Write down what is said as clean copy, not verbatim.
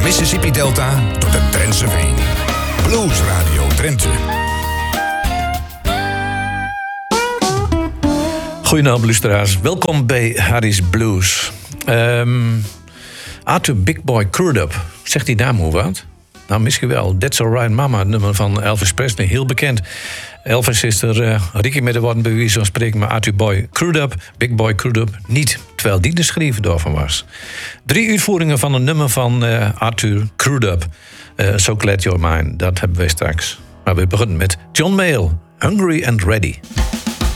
Mississippi Delta tot de Drentse Veen. Blues Radio Drenthe. Goedenavond, luisteraars. Welkom bij Harry's Blues. Arthur Big Boy Crudup. Zegt die naam hoe wat? Nou, misschien wel. That's Alright Mama, het nummer van Elvis Presley. Heel bekend. Elvis is er Ricky met de woorden bij wie zo spreken, maar Arthur Boy Crudup, Big Boy Crudup niet. Terwijl die de schrijver daarvan was. 3 uitvoeringen van een nummer van Arthur Crudup. So Glad You're Mine. Dat hebben wij straks. Maar we beginnen met John Mayall, Hungry and Ready.